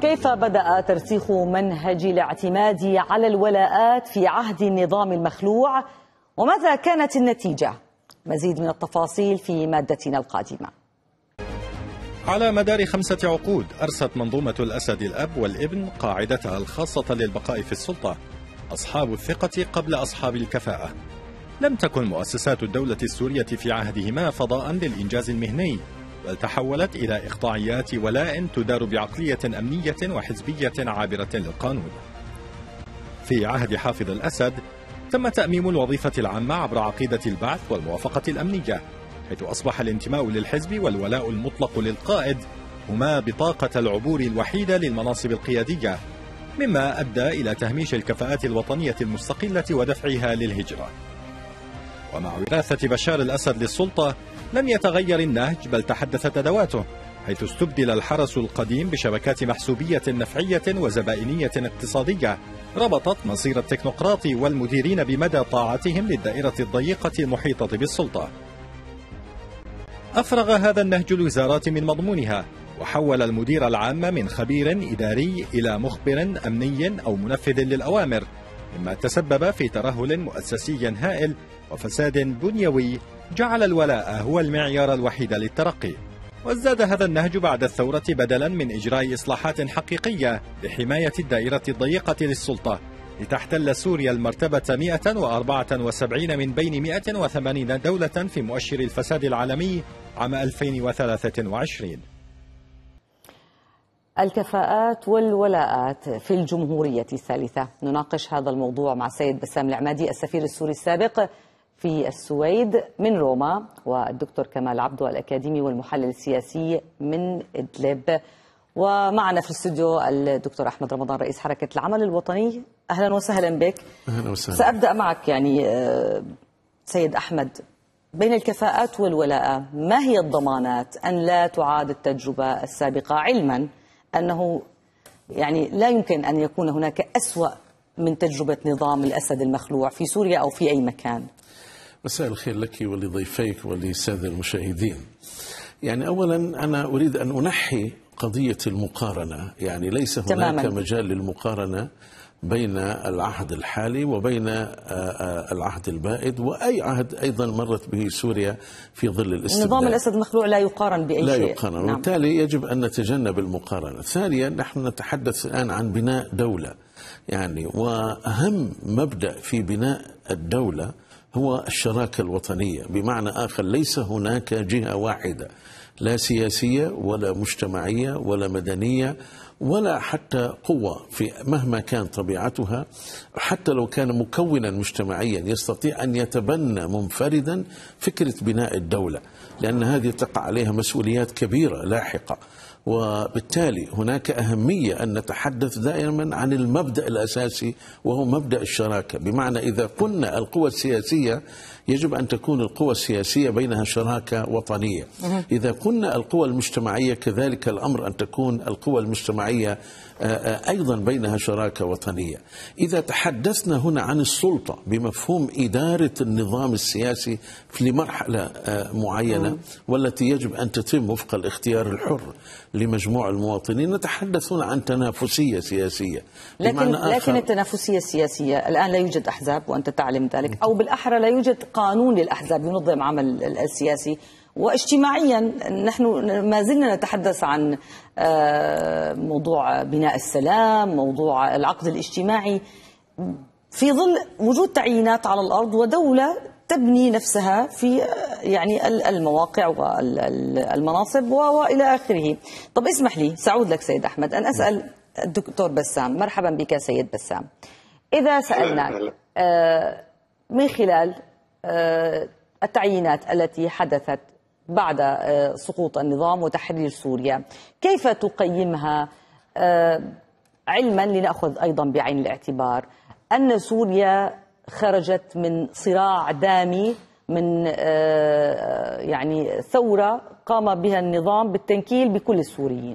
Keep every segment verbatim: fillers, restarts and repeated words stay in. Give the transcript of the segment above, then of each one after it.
كيف بدأ ترسيخ منهج الاعتماد على الولاءات في عهد النظام المخلوع، وماذا كانت النتيجة؟ مزيد من التفاصيل في مادتنا القادمة. على مدار خمسة عقود أرست منظومة الأسد الأب والابن قاعدتها الخاصة للبقاء في السلطة، أصحاب الثقة قبل أصحاب الكفاءة. لم تكن مؤسسات الدولة السورية في عهدهما فضاء للإنجاز المهني، بل تحولت إلى إقطاعيات ولاء تدار بعقلية أمنية وحزبية عابرة للقانون. في عهد حافظ الأسد تم تأميم الوظيفة العامة عبر عقيدة البعث والموافقة الأمنية، حيث أصبح الانتماء للحزب والولاء المطلق للقائد هما بطاقة العبور الوحيدة للمناصب القيادية، مما أدى إلى تهميش الكفاءات الوطنية المستقلة ودفعها للهجرة. ومع وراثة بشار الأسد للسلطة لم يتغير النهج، بل تحدثت أدواته، حيث استبدل الحرس القديم بشبكات محسوبية نفعية وزبائنية اقتصادية ربطت مصير التكنوقراط والمديرين بمدى طاعتهم للدائرة الضيقة المحيطة بالسلطة. أفرغ هذا النهج الوزارات من مضمونها، وحول المدير العام من خبير إداري إلى مخبر أمني أو منفذ للأوامر، مما تسبب في ترهل مؤسسي هائل وفساد بنيوي جعل الولاء هو المعيار الوحيد للترقي. وازداد هذا النهج بعد الثورة، بدلا من إجراء إصلاحات حقيقية لحماية الدائرة الضيقة للسلطة لتحتل سوريا المرتبة مئة وأربعة وسبعين من بين مئة وثمانين دولة في مؤشر الفساد العالمي عام ألفين وثلاثة وعشرين. الكفاءات والولاءات في الجمهورية الثالثة، نناقش هذا الموضوع مع السيد بسام العمادي السفير السوري السابق في السويد من روما، والدكتور كمال عبدو الأكاديمي والمحلل السياسي من إدلب، ومعنا في الاستوديو الدكتور أحمد رمضان رئيس حركة العمل الوطني. أهلا وسهلا بك. أهلا وسهلا. سأبدأ معك يعني سيد أحمد، بين الكفاءات والولاء ما هي الضمانات أن لا تعاد التجربة السابقة، علما أنه يعني لا يمكن أن يكون هناك أسوأ من تجربة نظام الأسد المخلوع في سوريا أو في أي مكان؟ مساء الخير لك ولضيفيك وللسادة المشاهدين. يعني أولا أنا أريد أن أنحي قضية المقارنة، يعني ليس هناك تماماً. مجال للمقارنة بين العهد الحالي وبين العهد البائد وأي عهد أيضا مرت به سوريا في ظل الاستبداد. نظام الأسد المخلوع لا يقارن بأي لا شيء. لا يقارن، نعم. وبالتالي يجب أن نتجنب المقارنة. ثانيا نحن نتحدث الآن عن بناء دولة، يعني وأهم مبدأ في بناء الدولة هو الشراكة الوطنية، بمعنى آخر ليس هناك جهة واحدة لا سياسية ولا مجتمعية ولا مدنية ولا حتى قوة في مهما كان طبيعتها، حتى لو كان مكونا مجتمعيا يستطيع أن يتبنى منفردا فكرة بناء الدولة، لأن هذه تقع عليها مسؤوليات كبيرة لاحقة. وبالتالي هناك أهمية أن نتحدث دائما عن المبدأ الأساسي وهو مبدأ الشراكة، بمعنى إذا قلنا القوى السياسية يجب أن تكون القوى السياسية بينها شراكة وطنية، إذا قلنا القوى المجتمعية كذلك الأمر أن تكون القوى المجتمعية أيضا بينها شراكة وطنية. إذا تحدثنا هنا عن السلطة بمفهوم إدارة النظام السياسي في مرحلة معينة والتي يجب أن تتم وفق الاختيار الحر لمجموع المواطنين، نتحدث هنا عن تنافسية سياسية. لكن لكن التنافسية السياسية الآن لا يوجد أحزاب وأنت تعلم ذلك، أو بالأحرى لا يوجد قانون للأحزاب ينظم عمل السياسي، واجتماعيا نحن ما زلنا نتحدث عن موضوع بناء السلام، موضوع العقد الاجتماعي، في ظل وجود تعيينات على الأرض ودولة تبني نفسها في يعني المواقع والمناصب وإلى آخره. طب اسمح لي سأعود لك سيد أحمد أن أسأل الدكتور بسام. مرحبا بك سيد بسام. إذا سألناك من خلال التعيينات التي حدثت بعد سقوط النظام وتحرير سوريا، كيف تقيمها، علما لنأخذ أيضا بعين الاعتبار أن سوريا خرجت من صراع دامي، من يعني ثورة قام بها النظام بالتنكيل بكل السوريين؟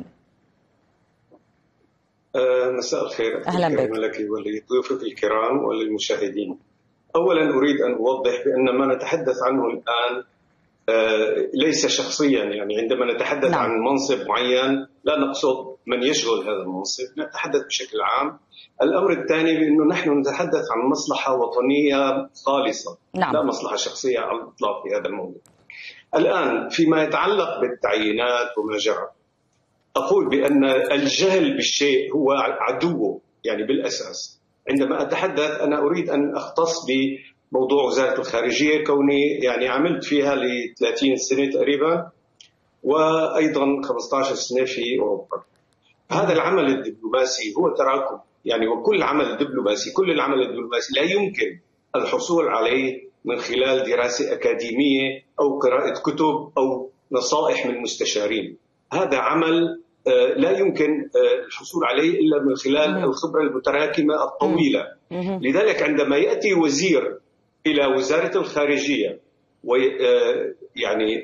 مساء الخير. أهلا بك. لك ولضيوفك الكرام وللمشاهدين. أولا أريد أن أوضح بأن ما نتحدث عنه الآن ليس شخصيا، يعني عندما نتحدث نعم. عن منصب معين لا نقصد من يشغل هذا المنصب، نتحدث بشكل عام. الأمر الثاني بأنه نحن نتحدث عن مصلحة وطنية خالصة، نعم. لا مصلحة شخصية على الإطلاق في هذا الموضوع. الآن فيما يتعلق بالتعيينات وما جرى، أقول بأن الجهل بالشيء هو عدوه، يعني بالأساس. عندما أتحدث أنا أريد أن أختص بموضوع وزارة الخارجية، كوني يعني عملت فيها ل ثلاثين سنة تقريبا، وأيضا خمسة عشر سنة في أوروبا. هذا العمل الدبلوماسي هو تراكم، يعني وكل عمل دبلوماسي، كل العمل الدبلوماسي لا يمكن الحصول عليه من خلال دراسة أكاديمية أو قراءة كتب أو نصائح من مستشارين. هذا عمل لا يمكن الحصول عليه إلا من خلال الخبرة المتراكمة الطويلة. لذلك عندما يأتي وزير إلى وزارة الخارجية ويعني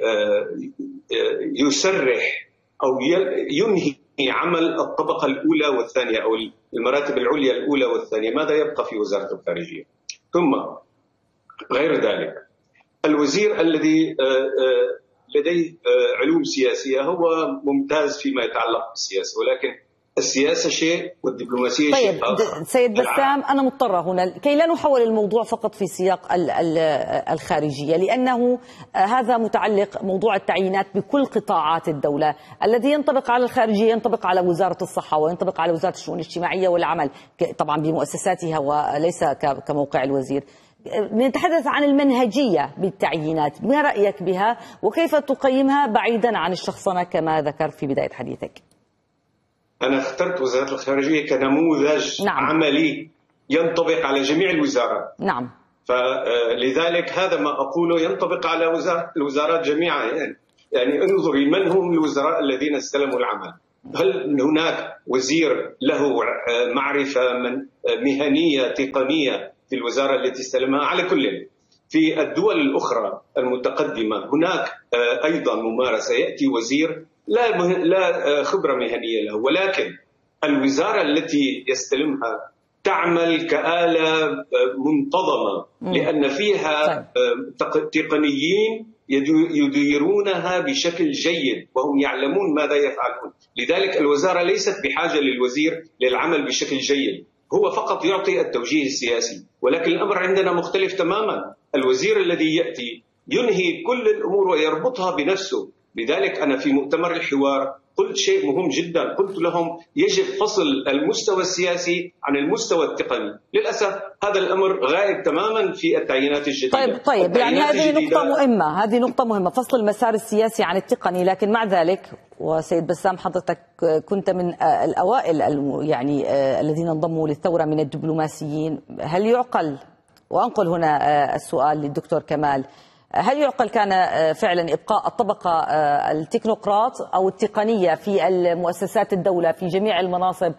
يسرح أو ينهي عمل الطبقة الأولى والثانية أو المراتب العليا الأولى والثانية، ماذا يبقى في وزارة الخارجية؟ ثم غير ذلك الوزير الذي لديه علوم سياسية هو ممتاز فيما يتعلق بالسياسة، ولكن السياسة شيء والدبلوماسية طيب شيء آخر. سيد بسام، أنا مضطرة هنا كي لا نحول الموضوع فقط في سياق الخارجية، لأنه هذا متعلق موضوع التعيينات بكل قطاعات الدولة. الذي ينطبق على الخارجية ينطبق على وزارة الصحة وينطبق على وزارة الشؤون الاجتماعية والعمل طبعا بمؤسساتها وليس كموقع الوزير. نتحدث عن المنهجية بالتعيينات، ما رأيك بها وكيف تقيمها بعيدا عن الشخصنة كما ذكرت في بداية حديثك؟ أنا اخترت وزارة الخارجية كنموذج نعم. عملي ينطبق على جميع الوزارات. نعم. فلذلك هذا ما أقوله ينطبق على الوزارات جميعا. يعني, يعني انظري من هم الوزراء الذين استلموا العمل. هل هناك وزير له معرفة من مهنية تقنية في الوزارة التي استلمها؟ على كل في الدول الأخرى المتقدمة هناك أيضا ممارسة، يأتي وزير لا لا خبرة مهنية له، ولكن الوزارة التي يستلمها تعمل كآلة منتظمة لأن فيها تقنيين يديرونها بشكل جيد وهم يعلمون ماذا يفعلون. لذلك الوزارة ليست بحاجة للوزير للعمل بشكل جيد، هو فقط يعطي التوجيه السياسي. ولكن الأمر عندنا مختلف تماما، الوزير الذي يأتي ينهي كل الأمور ويربطها بنفسه. لذلك أنا في مؤتمر الحوار قلت شيء مهم جدا، قلت لهم يجب فصل المستوى السياسي عن المستوى التقني. للأسف هذا الأمر غائب تماما في التعيينات الجديدة. طيب طيب يعني هذه نقطة مهمة، هذه نقطة مهمة، فصل المسار السياسي عن التقني. لكن مع ذلك وسيد بسام حضرتك كنت من الأوائل يعني الذين انضموا للثورة من الدبلوماسيين، هل يعقل، وأنقل هنا السؤال للدكتور كمال، هل يعقل كان فعلا إبقاء الطبقة التكنوقراط أو التقنية في المؤسسات الدولة في جميع المناصب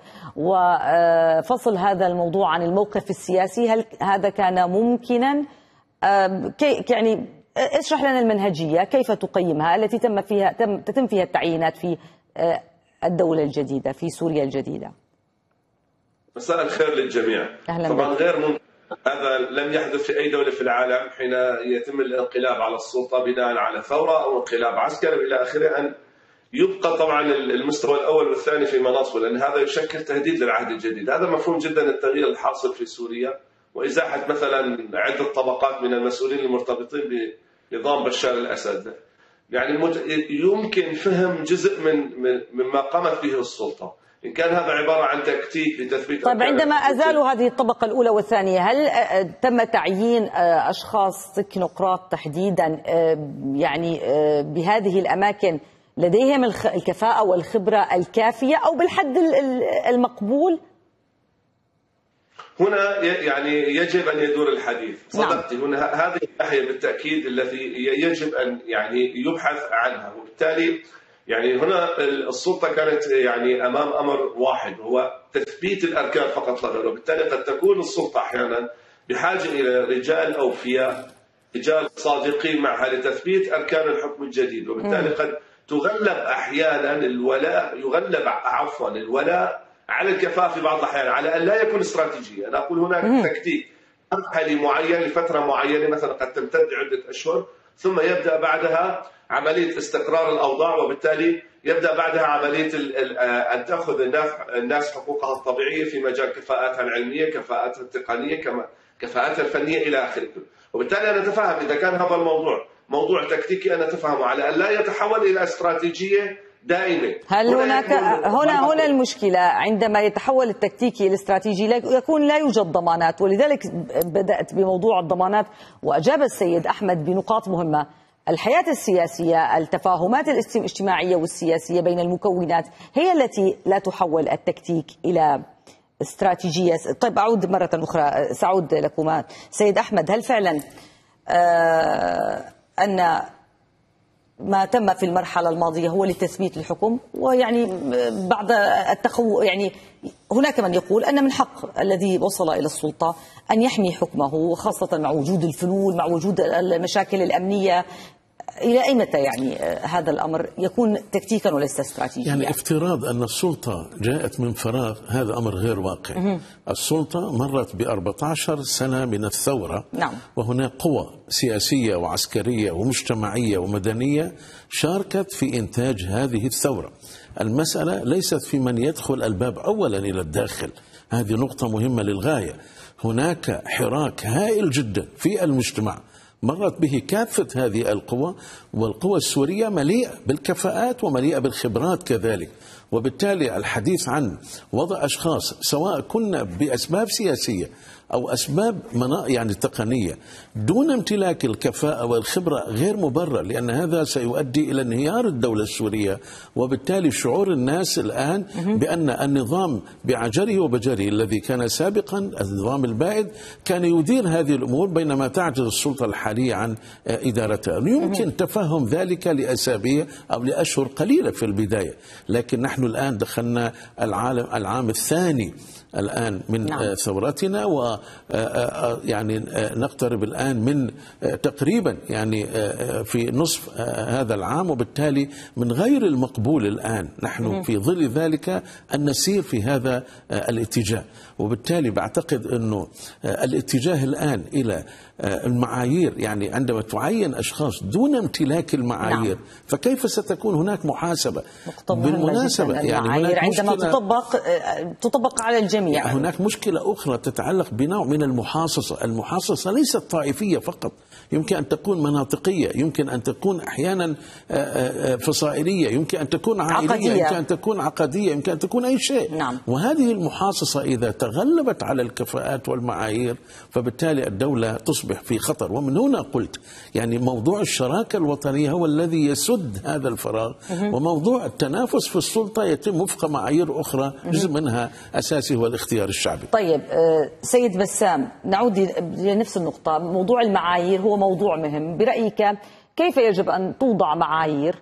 وفصل هذا الموضوع عن الموقف السياسي؟ هل هذا كان ممكنا؟ يعني اشرح لنا المنهجية كيف تقيمها التي تم فيها تم تتم فيها التعيينات في الدولة الجديدة في سوريا الجديدة. مساء الخير للجميع. طبعا غير ممكن، هذا لم يحدث في أي دولة في العالم حين يتم الانقلاب على السلطة بناء على ثورة أو انقلاب عسكري إلى آخره أن يبقى طبعا المستوى الأول والثاني في مناصبه، لأن هذا يشكل تهديد للعهد الجديد. هذا مفهوم جدا التغيير الحاصل في سوريا وإزاحة مثلا عدة طبقات من المسؤولين المرتبطين بنظام بشار الأسد. يعني يمكن فهم جزء من مما قامت به السلطة، إن كان هذا عبارة عن تكتيك لتثبيت. طيب عندما أزالوا هذه الطبقة الأولى والثانية، هل تم تعيين أشخاص تكنوقراط تحديدا يعني بهذه الأماكن لديهم الكفاءة والخبرة الكافية أو بالحد المقبول؟ هنا يعني يجب أن يدور الحديث. صدقتي، هنا هذه الناحية بالتأكيد التي يجب أن يعني يبحث عنها. وبالتالي يعني هنا السلطة كانت يعني أمام أمر واحد هو تثبيت الأركان فقط لا غير، وبالتالي قد تكون السلطة أحيانا بحاجة إلى رجال أوفياء، رجال صادقين معها لتثبيت أركان الحكم الجديد. وبالتالي قد تغلب أحيانا الولاء يغلب عفوا الولاء على الكفاءة في بعض الأحيان، على أن لا يكون استراتيجية. أنا أقول هناك تكتيك مرحلي معين لفترة معينة مثلا قد تمتد عدة أشهر، ثم يبدأ بعدها عملية استقرار الأوضاع، وبالتالي يبدأ بعدها عملية أن تأخذ الناس حقوقها الطبيعية في مجال كفاءاتها العلمية، كفاءاتها التقنية، كفاءاتها الفنية إلى آخره. وبالتالي أنا أتفهم إذا كان هذا الموضوع موضوع تكتيكي أنا أتفهمه على أن لا يتحول إلى استراتيجية دائمة. هل هناك هنا هنا المشكلة عندما يتحول التكتيكي إلى استراتيجي يكون لا يوجد ضمانات، ولذلك بدأت بموضوع الضمانات، وأجاب السيد أحمد بنقاط مهمة. الحياة السياسية، التفاهمات الاجتماعية والسياسية بين المكونات هي التي لا تحول التكتيك إلى استراتيجية. طيب أعود مرة أخرى، سأعود لكما سيد أحمد. هل فعلا آه أن ما تم في المرحلة الماضية هو لتثبيت الحكم، ويعني بعد التخو يعني هناك من يقول أن من حق الذي وصل إلى السلطة أن يحمي حكمه، وخاصة مع وجود الفلول، مع وجود المشاكل الأمنية. إلى أي متى يعني هذا الأمر يكون تكتيكا وليس استراتيجيا؟ يعني افتراض أن السلطة جاءت من فراغ هذا أمر غير واقع. مه. السلطة مرت ب أربعة عشر سنة من الثورة. نعم. وهناك قوى سياسية وعسكرية ومجتمعية ومدنية شاركت في إنتاج هذه الثورة. المسألة ليست في من يدخل الباب أولا إلى الداخل، هذه نقطة مهمة للغاية. هناك حراك هائل جدا في المجتمع مرت به كافة هذه القوى، والقوى السورية مليئة بالكفاءات ومليئة بالخبرات كذلك. وبالتالي الحديث عن وضع أشخاص سواء كنا بأسباب سياسية أو أسباب يعني تقنية دون امتلاك الكفاءة والخبرة غير مبرر، لأن هذا سيؤدي إلى انهيار الدولة السورية. وبالتالي شعور الناس الآن بأن النظام بعجره وبجره الذي كان سابقا، النظام البائد، كان يدير هذه الأمور بينما تعجز السلطة الحالية عن إدارتها. يمكن تفهم ذلك لأسابيع أو لأشهر قليلة في البداية، لكن نحن الآن دخلنا العالم العام الثاني الآن من نعم. ثورتنا، ويعني نقترب الآن من تقريبا يعني في نصف هذا العام، وبالتالي من غير المقبول الآن نحن في ظل ذلك أن نسير في هذا الاتجاه. وبالتالي بعتقد أنه الاتجاه الآن إلى المعايير، يعني عندما تعين أشخاص دون امتلاك المعايير نعم. فكيف ستكون هناك محاسبة؟ بالمناسبة يعني هناك عندما تطبق تطبق على الجميع. هناك مشكلة أخرى تتعلق بنوع من المحاصصة. المحاصصة ليست طائفية فقط، يمكن أن تكون مناطقية، يمكن أن تكون أحيانا فصائلية، يمكن أن تكون عائلية، عقدية. يمكن أن تكون عقدية، يمكن أن تكون أي شيء نعم. وهذه المحاصصة إذا تغلبت على الكفاءات والمعايير فبالتالي الدولة تصبح في خطر. ومن هنا قلت يعني موضوع الشراكة الوطنية هو الذي يسد هذا الفراغ، وموضوع التنافس في السلطة يتم وفق معايير أخرى جزء منها أساسي هو الاختيار الشعبي. طيب سيد بسام، نعود لنفس النقطة. موضوع المعايير هو موضوع مهم. برأيك كيف يجب أن توضع معايير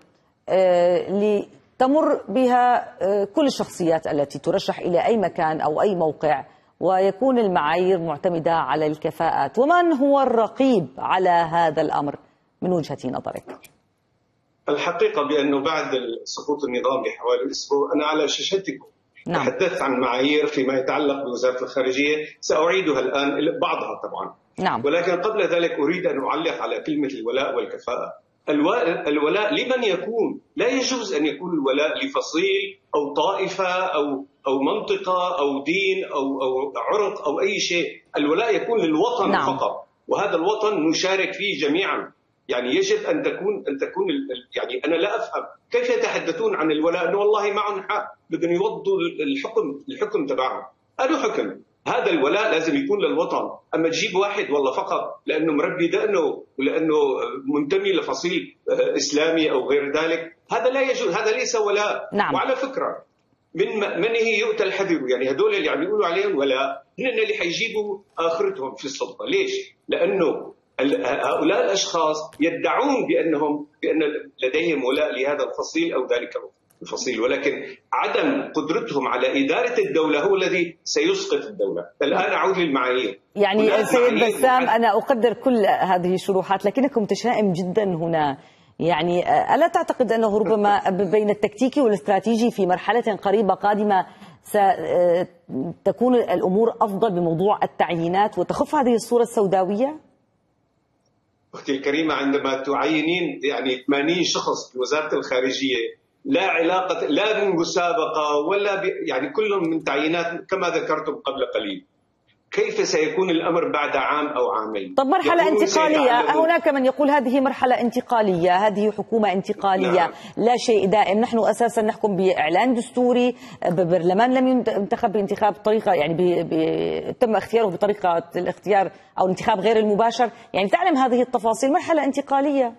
لتمر بها كل الشخصيات التي ترشح إلى أي مكان أو أي موقع، ويكون المعايير معتمدة على الكفاءات؟ ومن هو الرقيب على هذا الأمر من وجهة نظرك؟ الحقيقة بأنه بعد سقوط النظام بحوالي أسبوع أنا على شاشتكم نعم. تحدثت عن معايير فيما يتعلق بوزارة الخارجية، سأعيدها الآن بعضها طبعا نعم. ولكن قبل ذلك أريد أن أعلق على كلمة الولاء والكفاءة. الولاء لمن يكون؟ لا يجوز أن يكون الولاء لفصيل أو طائفة أو أو منطقة أو دين أو أو عرق أو أي شيء. الولاء يكون للوطن نعم. فقط، وهذا الوطن نشارك فيه جميعا. يعني يجب أن تكون أن تكون يعني أنا لا أفهم كيف يتحدثون عن الولاء أنه والله معهم حق بدهم يوضوا الحكم الحكم تبعهم. أنه حكم هذا الولاء لازم يكون للوطن. أما تجيب واحد والله فقط لأنه مربي دقنه ولأنه منتمي لفصيل إسلامي أو غير ذلك، هذا لا يجوز، هذا ليس ولاء نعم. وعلى فكرة من من هي يؤتى الحذر، يعني هدول اللي عم يقولوا عليهم ولاء هن اللي حيجيبوا آخرتهم في السلطة. ليش؟ لأنه هؤلاء الأشخاص يدعون بأنهم بأن لديهم ولاء لهذا الفصيل أو ذلك الفصيل، ولكن عدم قدرتهم على إدارة الدولة هو الذي سيسقط الدولة. الآن أعود للمعايير. يعني سيد بسام، أنا أقدر كل هذه الشروحات لكنكم متشائم جدا هنا. يعني ألا تعتقد أنه ربما بين التكتيكي والاستراتيجي في مرحلة قريبة قادمة ستكون الأمور أفضل بموضوع التعيينات وتخف هذه الصورة السوداوية؟ أختي الكريمة، عندما تعينين يعني ثمانين شخص في وزارة الخارجية لا علاقة لا بمسابقة ولا ب... يعني كلهم من تعيينات كما ذكرتم قبل قليل. كيف سيكون الأمر بعد عام أو عامين؟ طب مرحلة انتقالية، هناك من يقول هذه مرحلة انتقالية، هذه حكومة انتقالية. نعم. لا شيء دائم. نحن أساسا نحكم بإعلان دستوري، ببرلمان لم ينتخب بانتخاب بطريقة يعني بي بي تم اختياره بطريقة الاختيار أو الانتخاب غير المباشر، يعني تعلم هذه التفاصيل. مرحلة انتقالية.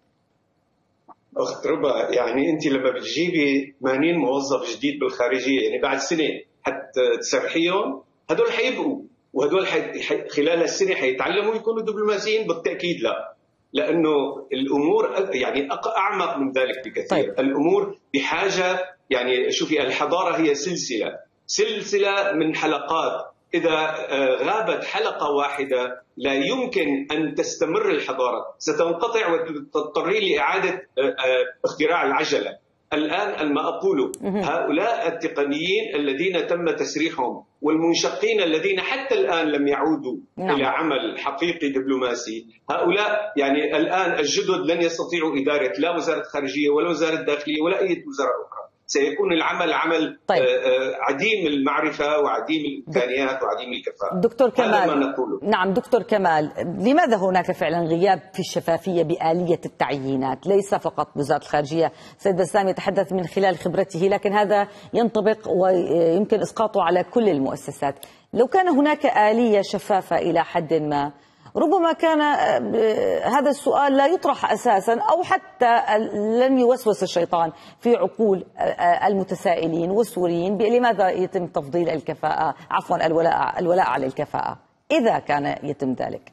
أخت ربا، يعني أنت لما بتجيبي ثمانين موظف جديد بالخارجية، يعني بعد سنة حتى تسرحيهم، هدول حيبقوا، وهدول حي... خلال السنة حيتعلموا يكونوا دبلوماسيين؟ بالتأكيد لا، لأنه الأمور يعني أعمق من ذلك بكثير. طيب. الأمور بحاجة، يعني شوفي الحضارة هي سلسلة سلسلة من حلقات، إذا غابت حلقة واحدة لا يمكن أن تستمر الحضارة، ستنقطع وتضطري لإعادة اختراع العجلة. الآن ما أقوله، هؤلاء التقنيين الذين تم تسريحهم والمنشقين الذين حتى الآن لم يعودوا نعم. إلى عمل حقيقي دبلوماسي، هؤلاء يعني الآن الجدد لن يستطيعوا إدارة لا وزارة خارجية ولا وزارة داخلية ولا أي وزارة أخرى. سيكون العمل عمل طيب. عديم المعرفة وعديم الإمكانيات وعديم الكفاءة. دكتور كمال، نعم دكتور كمال، لماذا هناك فعلا غياب في الشفافية بآلية التعيينات؟ ليس فقط وزارة الخارجية، سيد بسام يتحدث من خلال خبرته، لكن هذا ينطبق ويمكن إسقاطه على كل المؤسسات. لو كان هناك آلية شفافة إلى حد ما، ربما كان هذا السؤال لا يطرح أساسا، أو حتى لن يوسوس الشيطان في عقول المتسائلين والسوريين لماذا يتم تفضيل الكفاءة، عفوا الولاء الولاء على الكفاءة، إذا كان يتم ذلك.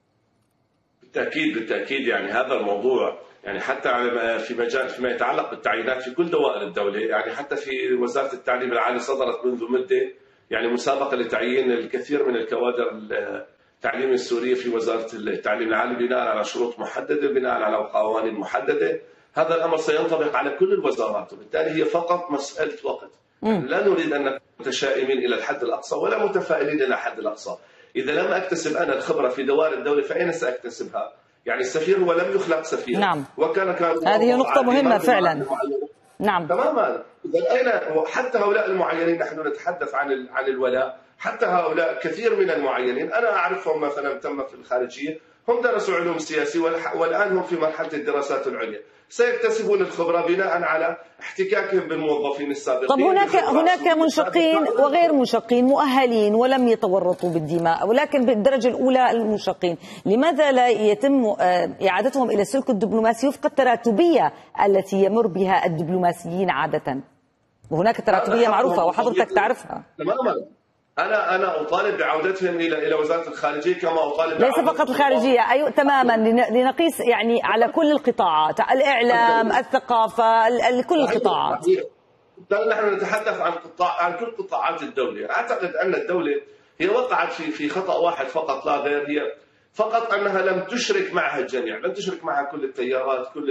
بالتأكيد بالتأكيد يعني هذا الموضوع يعني حتى في مجال فيما يتعلق بالتعيينات في كل دوائر الدولة، يعني حتى في وزارة التعليم العالي صدرت منذ مدة يعني مسابقة لتعيين الكثير من الكوادر التعليم السوري في وزارة التعليم العالي بناء على شروط محددة، بناء على قوانين محددة. هذا الأمر سينطبق على كل الوزارات، وبالتالي هي فقط مسألة وقت. يعني لا نريد أن نكون متشائمين إلى الحد الأقصى ولا متفائلين إلى الحد الأقصى. إذا لم أكتسب أنا الخبرة في دوائر الدولة فأين سأكتسبها؟ يعني السفير هو لم يخلق سفير. نعم. وكان كان هذه نقطة مهمة فعلا. نعم. تماما. إذا أين حتى هؤلاء المعينين، نحن نتحدث عن عن الولاء، حتى هؤلاء كثير من المعينين أنا أعرفهم مثلا تم في الخارجية، هم درسوا علوم سياسي والآن هم في مرحلة الدراسات العليا، سيكتسبون الخبرة بناء على احتكاكهم بالموظفين السابقين. طب هناك هناك منشقين وغير منشقين مؤهلين ولم يتورطوا بالدماء، ولكن بالدرجة الأولى المنشقين، لماذا لا يتم إعادتهم إلى السلك الدبلوماسي وفق التراتبية التي يمر بها الدبلوماسيين عادة؟ وهناك تراتبية معروفة وحضرتك تعرفها. تماما. أنا أنا أطالب بعودتهم إلى إلى وزارة الخارجية كما أطالب ليس فقط الخارجية، أيوة تماما، لنقيس يعني على كل القطاعات، الإعلام، الثقافة، كل القطاعات. نحن نتحدث عن قطاع عن كل قطاعات الدولة. أعتقد أن الدولة هي وقعت في في خطأ واحد فقط لا غير، هي فقط أنها لم تشرك معها الجميع، لم تشرك معها كل التيارات، كل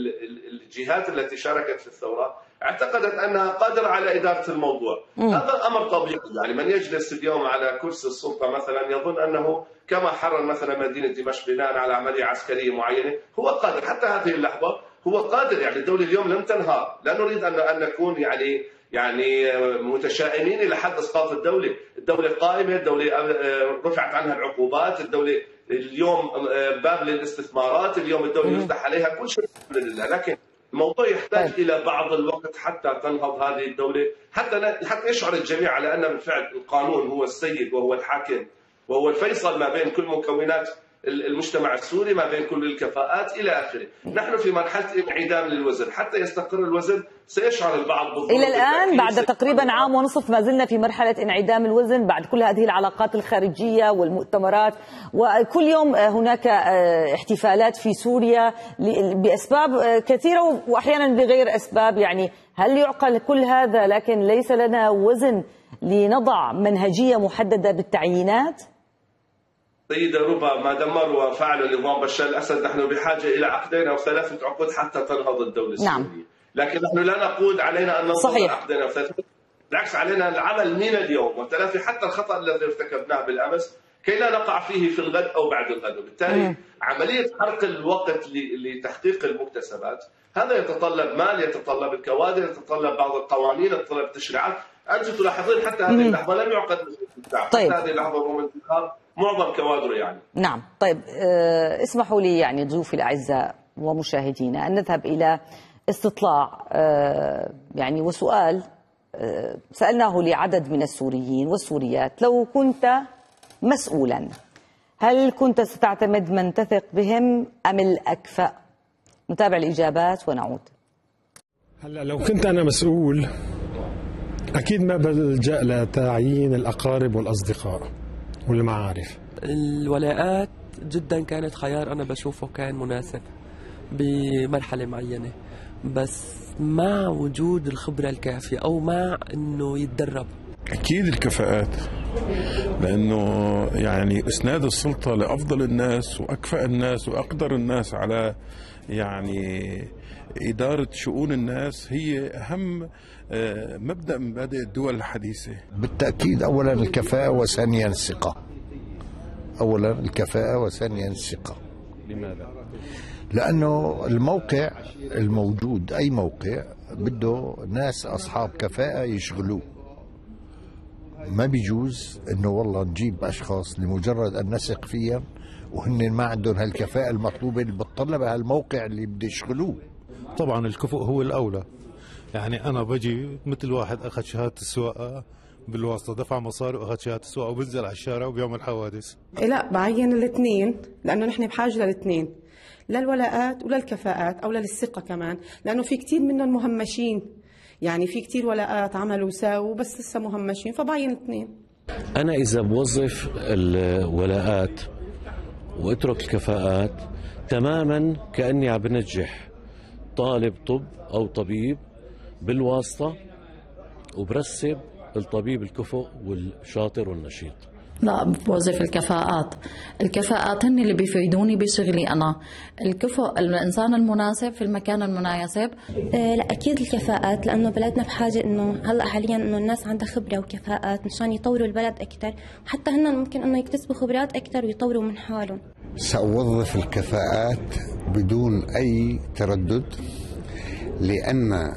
الجهات التي شاركت في الثورة. اعتقدت أنها قادرة على إدارة الموضوع. م. هذا أمر طبيعي، يعني من يجلس اليوم على كرسي السلطة مثلا يظن أنه كما حرر مثلا مدينة دمشق بناء على عملية عسكرية معينة هو قادر. حتى هذه اللحظة هو قادر، يعني الدولة اليوم لم تنهار. لا نريد أن أن نكون يعني يعني متشائمين إلى حد إسقاط الدولة. الدولة قائمة، الدولة رفعت عنها العقوبات، الدولة اليوم باب للاستثمارات، اليوم الدولة يفتح عليها كل شيء الحمد لله. لكن الموضوع يحتاج طيب. إلى بعض الوقت حتى تنهض هذه الدولة، حتى حتى يشعر الجميع على أن بالفعل القانون هو السيد وهو الحاكم وهو الفيصل ما بين كل مكونات المجتمع السوري، ما بين كل الكفاءات إلى آخره. نحن في مرحلة انعدام للوزن، حتى يستقر الوزن سيشعر البعض بالضبط. إلى الآن بعد تقريبا عام ونصف ما زلنا في مرحلة انعدام الوزن بعد كل هذه العلاقات الخارجية والمؤتمرات، وكل يوم هناك احتفالات في سوريا بأسباب كثيرة وأحيانا بغير أسباب. يعني هل يعقل كل هذا لكن ليس لنا وزن لنضع منهجية محددة بالتعيينات؟ سيدة ربا، ما دمر وفعل نظام بشار الأسد نحن بحاجة إلى عقدين أو ثلاثة عقود حتى تنهض الدولة السورية. نعم. لكن نحن لا نقول علينا أن ننتظر عقدين أو ثلاثة، بالعكس علينا العمل من اليوم وتلافي حتى الخطأ الذي ارتكبناه بالأمس كي لا نقع فيه في الغد أو بعد الغد. وبالتالي مم. عملية حرق الوقت لتحقيق المكتسبات هذا يتطلب مال، يتطلب الكوادر، يتطلب بعض القوانين، يتطلب التشريعات. أنت تلاحظين حتى هذه اللحظة لم يعقد طيب. حتى هذه اللحظة رغم انتخاب معظم كوادره يعني. نعم. طيب أه اسمحوا لي يعني ضيوفي الأعزاء ومشاهدينا أن نذهب إلى استطلاع أه يعني وسؤال أه سألناه لعدد من السوريين والسوريات: لو كنت مسؤولا هل كنت ستعتمد من تثق بهم أم الأكفأ؟ نتابع الإجابات ونعود. هلا لو كنت أنا مسؤول أكيد ما بلجأ لتعيين الأقارب والأصدقاء والمعارف. الولاءات جدا كانت خيار أنا بشوفه كان مناسب بمرحلة معينة، بس مع وجود الخبرة الكافية أو مع أنه يتدرب. أكيد الكفاءات، لأنه يعني إسناد السلطة لأفضل الناس وأكفأ الناس وأقدر الناس على يعني إدارة شؤون الناس هي أهم مبدأ من مبادئ الدول الحديثة. بالتأكيد أولا الكفاءة وثانيا الثقة. أولا الكفاءة وثانيا الثقة. لماذا؟ لأنه الموقع الموجود أي موقع بده ناس أصحاب كفاءة يشغلوه. ما بيجوز انه والله نجيب اشخاص لمجرد ان نثق فيهم وهن ما عندهم هالكفاءة المطلوبة اللي بتطلبها هالموقع اللي بده يشغلوه. طبعا الكفؤ هو الاولى، يعني انا بجي مثل واحد اخذ شهادة السواقة بالواسطة، دفع مصاري واخذ شهادة السواقة وبنزل على الشارع وبيعمل حوادث. لا، بعين الاثنين لانه نحن بحاجة للاثنين، لا الولاءات ولا الكفاءات او للثقة كمان، لانه في كثير منهم مهمشين، يعني في كتير ولاءات عملوا وساووا بس لسه مهمشين، فبعين الاثنين. أنا إذا بوظف الولاءات واترك الكفاءات تماما كأني عم بنجح طالب طب أو طبيب بالواسطة وبرسب الطبيب الكفؤ والشاطر والنشيط. لا، بوظف الكفاءات. الكفاءات هن اللي بيفيدوني بشغلي أنا. الكفؤ الإنسان المناسب في المكان المناسب. أه لا أكيد الكفاءات، لأنه بلدنا بحاجة إنه هلا حاليا إنه الناس عندها خبرة وكفاءات مشان يطوروا البلد أكثر، وحتى هن ممكن إنه يكتسبوا خبرات أكثر ويطوروا من حالهم. سأوظف الكفاءات بدون أي تردد، لأن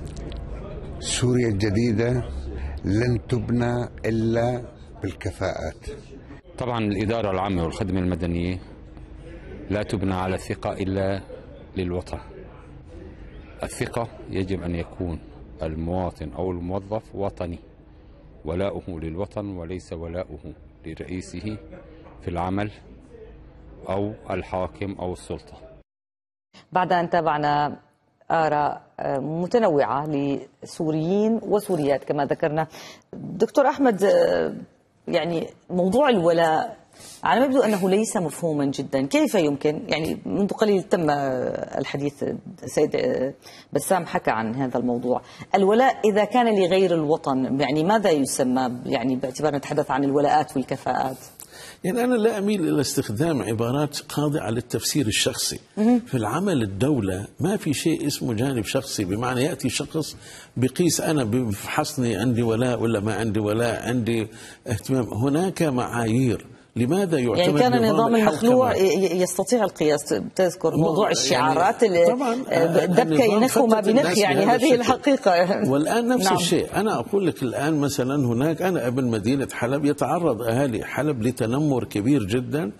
سوريا الجديدة لن تبنى إلا بالكفاءات. طبعا الإدارة العامة والخدمة المدنية لا تبنى على الثقة إلا للوطن. الثقة يجب أن يكون المواطن أو الموظف وطني، ولاؤه للوطن وليس ولاؤه لرئيسه في العمل أو الحاكم أو السلطة. بعد أن تابعنا آراء متنوعة لسوريين وسوريات كما ذكرنا، دكتور أحمد، يعني موضوع الولاء على ما يبدو أنه ليس مفهوما جدا. كيف يمكن، يعني منذ قليل تم الحديث، السيد بسام حكى عن هذا الموضوع، الولاء إذا كان لغير الوطن يعني ماذا يسمى، يعني باعتبار نتحدث عن الولاءات والكفاءات؟ يعني أنا لا أميل إلى استخدام عبارات خاضعة للتفسير الشخصي. في العمل الدولة ما في شيء اسمه جانب شخصي، بمعنى يأتي شخص بقيس أنا بفحصني عندي ولاء ولا ما عندي ولاء، عندي اهتمام. هناك معايير. لماذا يعتمد يعني كان نظام النظام المخلوع يستطيع القياس؟ تذكر موضوع الشعارات اللي دبكة ينخ وما بنخ، يعني هذه الحقيقة. والآن نفس نعم. الشيء. أنا أقول لك الآن مثلا هناك، أنا ابن مدينة حلب، يتعرض أهالي حلب لتنمر كبير جدا،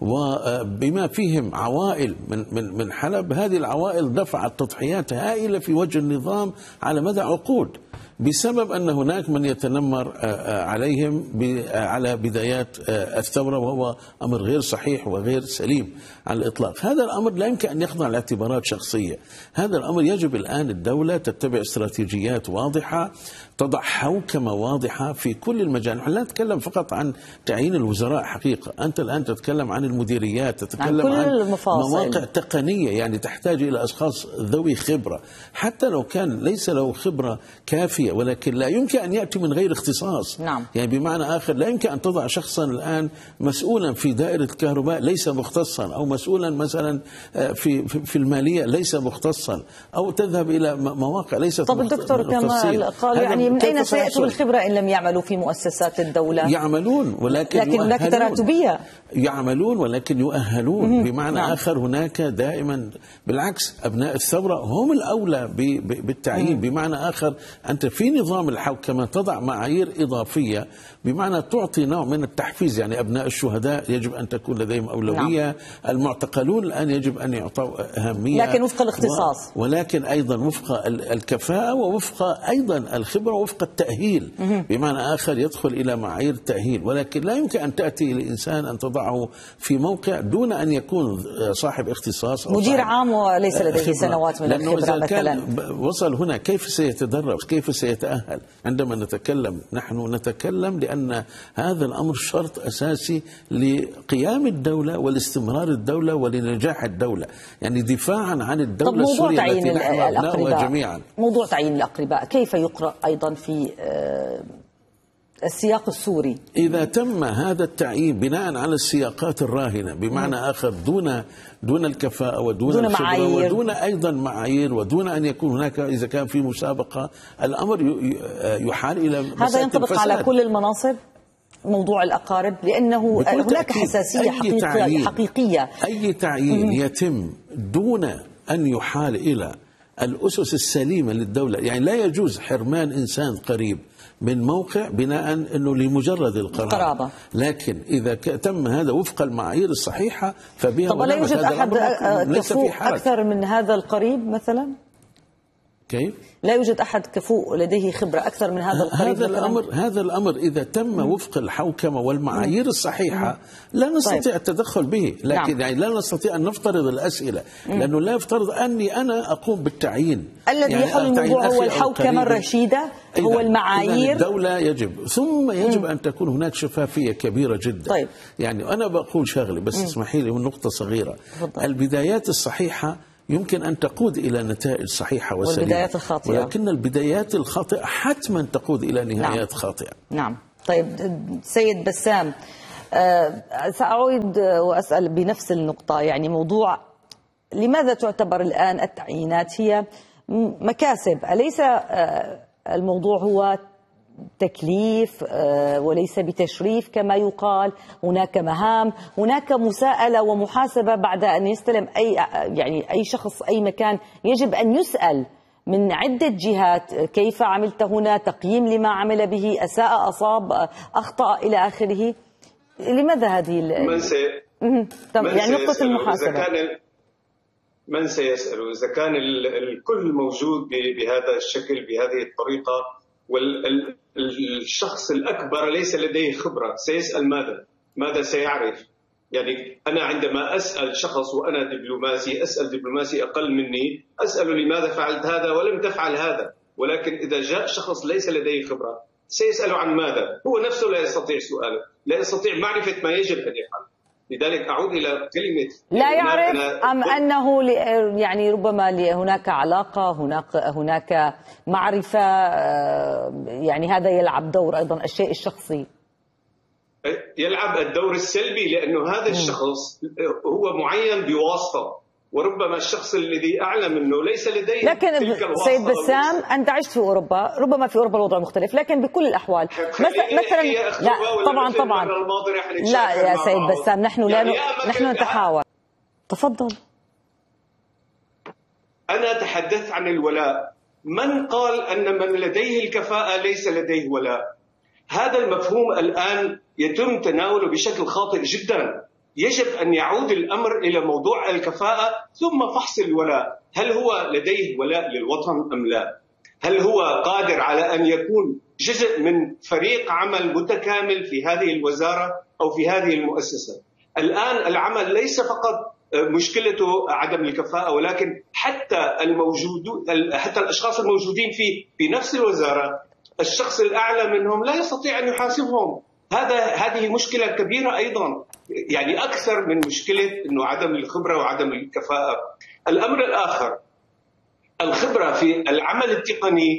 وبما فيهم عوائل من من من حلب. هذه العوائل دفعت تضحيات هائلة في وجه النظام على مدى عقود، بسبب أن هناك من يتنمر عليهم على بدايات الثورة، وهو أمر غير صحيح وغير سليم على الإطلاق. هذا الأمر لا يمكن أن يخضع لاعتبارات شخصية. هذا الأمر يجب الآن الدولة تتبع استراتيجيات واضحة، تضع حوكمة واضحة في كل المجال. نحن لا نتكلم فقط عن تعيين الوزراء، حقيقة أنت الآن تتكلم عن المديريات، تتكلم عن, عن مواقع تقنية يعني تحتاج إلى أشخاص ذوي خبرة، حتى لو كان ليس له خبرة كافية، ولكن لا يمكن أن يأتي من غير اختصاص. نعم. يعني بمعنى آخر لا يمكن أن تضع شخصا الآن مسؤولا في دائرة الكهرباء ليس مختصا، أو مسؤولا مثلا في في المالية ليس مختصا، أو تذهب إلى مواقع ليست طب الدكتور كمال قال يعني يعني من أين سيأتوا بالخبرة إن لم يعملوا في مؤسسات الدولة؟ يعملون ولكن لكن هناك تراتبية. يعملون ولكن يؤهلون. بمعنى نعم. آخر هناك دائما بالعكس أبناء الثورة هم الأولى بالتعيين. بمعنى آخر أنت في نظام الحوكمة تضع معايير إضافية، بمعنى تعطي نوع من التحفيز. يعني أبناء الشهداء يجب أن تكون لديهم أولوية. نعم. المعتقلون الآن يجب أن يعطوا أهمية، لكن وفق الاختصاص، و... ولكن أيضا وفق الكفاءة ووفق أيضا الخبرة ووفق التأهيل. مه. بمعنى آخر يدخل إلى معايير التأهيل، ولكن لا يمكن أن تأتي لإنسان أن تضعه في موقع دون أن يكون صاحب اختصاص أو مدير عام وليس لديه سنوات من الخبرة مثلا. وصل هنا كيف سيتدرب، كيف سيتأهل؟ عندما نتكلم نحن نتكلم لأن هذا الأمر شرط أساسي لقيام الدولة ولاستمرار الدولة ولنجاح الدولة، يعني دفاعا عن الدولة السورية التي نحن أبناؤها جميعا. موضوع تعيين الأقرباء كيف يقرأ أيضا في السياق السوري؟ إذا تم هذا التعيين بناء على السياقات الراهنة، بمعنى آخر دون دون الكفاءة ودون دون الخبرة معايير. ودون أيضا معايير ودون أن يكون هناك إذا كان في مسابقة، الأمر يحال إلى هذا ينطبق الفساد. على كل المناصب موضوع الأقارب، لأنه هناك حساسية أي تعيين حقيقية. أي تعيين يتم دون أن يحال إلى الأسس السليمة للدولة، يعني لا يجوز حرمان إنسان قريب من موقع بناء أنه لمجرد القرابة، لكن إذا تم هذا وفق المعايير الصحيحة فبها. طب لا يوجد أحد كفؤ أكثر من هذا القريب مثلا؟ كيف؟ لا يوجد أحد كفؤ لديه خبرة أكثر من هذا القريب؟ هذا الأمر هذا الأمر إذا تم وفق الحوكمة والمعايير الصحيحة لا نستطيع طيب. التدخل به، لكن نعم. يعني لا نستطيع أن نفترض الأسئلة، لأنه لا يفترض أني أنا أقوم بالتعيين. الذي يعني يحل الموضوع هو الحوكمة الرشيدة، هو المعايير. الدولة يجب ثم يجب مم. أن تكون هناك شفافية كبيرة جدا. طيب. يعني أنا بقول شغلة بس مم. اسمحي لي من نقطة صغيرة. فضل. البدايات الصحيحة يمكن أن تقود إلى نتائج صحيحة وسليمة، والبدايات الخاطئة، ولكن البدايات الخاطئة حتما تقود إلى نهايات نعم. خاطئة. نعم. طيب سيد بسام، أه سأعود وأسأل بنفس النقطة، يعني موضوع لماذا تعتبر الآن التعيينات هي مكاسب؟ أليس أه الموضوع هو تكليف وليس بتشريف كما يقال؟ هناك مهام، هناك مساءلة ومحاسبة بعد أن يستلم أي يعني أي شخص أي مكان، يجب أن يسأل من عدة جهات كيف عملت هنا، تقييم لما عمل به، أساء أصاب أخطأ إلى آخره. لماذا هذه من سي... طب يعني نقطة المحاسبة كان من سيسأل إذا كان الكل موجود بهذا الشكل بهذه الطريقة، والشخص الأكبر ليس لديه خبرة، سيسأل ماذا؟ ماذا سيعرف؟ يعني أنا عندما أسأل شخص وأنا دبلوماسي، أسأل دبلوماسي أقل مني، أسأله لماذا فعلت هذا ولم تفعل هذا، ولكن إذا جاء شخص ليس لديه خبرة سيسأله عن ماذا؟ هو نفسه لا يستطيع سؤاله، لا يستطيع معرفة ما يجب أن يفعل. لذلك أعود إلى كلمة لا يعرف، أم أنه يعني ربما هناك علاقة، هناك هناك معرفة، يعني هذا يلعب دور أيضا الشيء الشخصي، يلعب الدور السلبي، لأنه هذا الشخص هو معين بواسطة، وربما الشخص الذي أعلى منه ليس لديه لكن تلك الواسطة. سيد بسام، أنت عشت في أوروبا، ربما في أوروبا الوضع مختلف، لكن بكل الأحوال مثلا لا طبعا طبعا لا يا سيد بسام، نحن لا يعني نحن نتحاور. تفضل. أنا تحدثت عن الولاء، من قال أن من لديه الكفاءة ليس لديه ولاء؟ هذا المفهوم الآن يتم تناوله بشكل خاطئ جدا. يجب أن يعود الأمر إلى موضوع الكفاءة ثم فحص الولاء، هل هو لديه ولاء للوطن أم لا؟ هل هو قادر على أن يكون جزء من فريق عمل متكامل في هذه الوزارة أو في هذه المؤسسة؟ الآن العمل ليس فقط مشكلته عدم الكفاءة، ولكن حتى الموجود حتى الأشخاص الموجودين في في نفس الوزارة، الشخص الأعلى منهم لا يستطيع أن يحاسبهم. هذا هذه مشكلة كبيرة أيضا، يعني أكثر من مشكلة إنه عدم الخبرة وعدم الكفاءة. الأمر الآخر، الخبرة في العمل التقني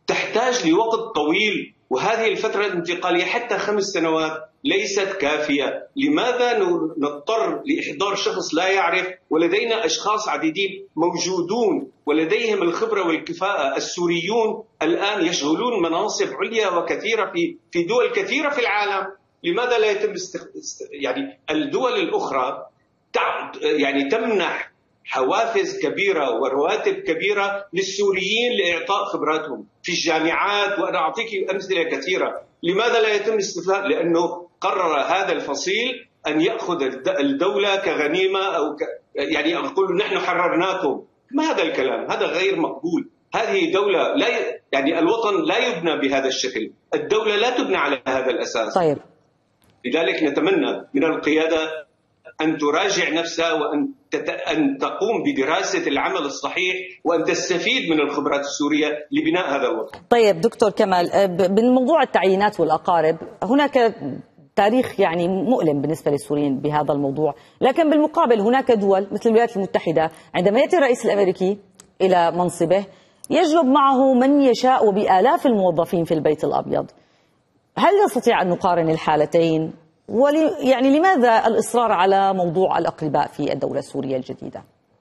تحتاج لوقت طويل، وهذه الفترة الانتقالية حتى خمس سنوات ليست كافية. لماذا نضطر لإحضار شخص لا يعرف ولدينا أشخاص عديدين موجودون ولديهم الخبرة والكفاءة؟ السوريون الآن يشغلون مناصب عليا وكثيرة في في دول كثيرة في العالم. لماذا لا يتم استخ... يعني الدول الأخرى تع... يعني تمنح حوافز كبيرة ورواتب كبيرة للسوريين لإعطاء خبراتهم في الجامعات، وأنا أعطيك أمثلة كثيرة. لماذا لا يتم استفادة؟ لأنه قرر هذا الفصيل أن يأخذ الدولة كغنيمة أو ك... يعني أقول نحن حررناكم. ما هذا الكلام؟ هذا غير مقبول. هذه دولة لا ي... يعني الوطن لا يبنى بهذا الشكل، الدولة لا تبنى على هذا الأساس. طيب. لذلك نتمنى من القيادة أن تراجع نفسها وأن تت... أن تقوم بدراسة العمل الصحيح وأن تستفيد من الخبرات السورية لبناء هذا الوطن. طيب دكتور كمال، بالموضوع التعيينات والأقارب هناك تاريخ يعني مؤلم بالنسبة للسوريين بهذا الموضوع، لكن بالمقابل هناك دول مثل الولايات المتحدة عندما يأتي الرئيس الأمريكي إلى منصبه يجلب معه من يشاء وبآلاف الموظفين في البيت الأبيض. هل نستطيع أن نقارن الحالتين؟ ولي يعني لماذا الإصرار على موضوع الأقرباء في الدولة السورية الجديدة؟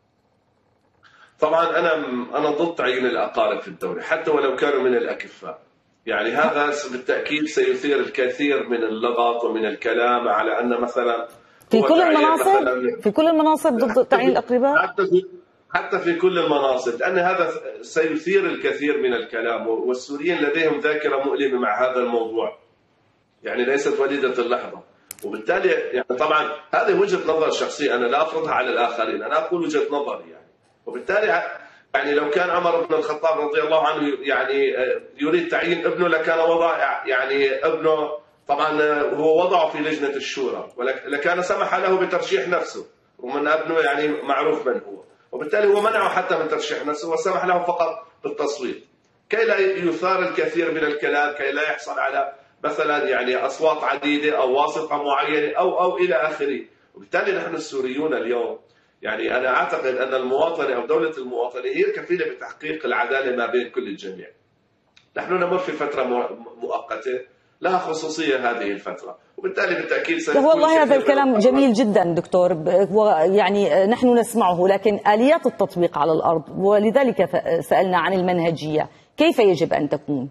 طبعا أنا أنا ضد تعيين الأقارب في الدولة حتى ولو كانوا من الأكفاء. يعني هذا بالتأكيد سيثير الكثير من اللغط ومن الكلام على أن مثلا في كل المناصب في كل المناصب ضد تعيين الأقرباء، حتى في حتى في كل المناصب، لأن هذا سيثير الكثير من الكلام، والسوريين لديهم ذاكرة مؤلمة مع هذا الموضوع، يعني ليست وليدة اللحظة. وبالتالي يعني طبعا هذه وجهة نظر شخصية أنا لا أفرضها على الآخرين، أنا أقول وجهة نظري يعني. وبالتالي يعني لو كان عمر بن الخطاب رضي الله عنه يعني يريد تعيين ابنه لكان وضع يعني ابنه طبعا هو وضعه في لجنة الشورى، ولكان سمح له بترشيح نفسه، ومن ابنه يعني معروف من هو، وبالتالي هو منعه حتى من ترشيح نفسه وسمح له فقط بالتصويت كي لا يثار الكثير من الكلام، كي لا يحصل على مثلا يعني أصوات عديدة أو واسطة معينة أو أو إلى آخره. وبالتالي نحن السوريون اليوم يعني أنا أعتقد أن المواطنة أو دولة المواطنة هي الكفيلة بتحقيق العدالة ما بين كل الجميع. نحن نمر في فترة مؤقتة لها خصوصية هذه الفترة، وبالتالي بالتأكيد سيكون والله هذا الكلام جميل جدا دكتور، يعني نحن نسمعه، لكن آليات التطبيق على الأرض، ولذلك سألنا عن المنهجية كيف يجب أن تكون؟